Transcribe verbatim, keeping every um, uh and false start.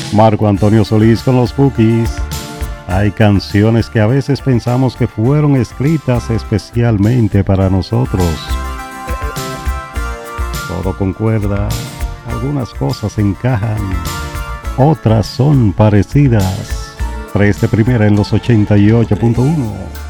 Marco Antonio Solís con los Bukis. Hay canciones que a veces pensamos que fueron escritas especialmente para nosotros. Todo concuerda, algunas cosas encajan, otras son parecidas. Tres de primera en los ochenta y ocho punto uno.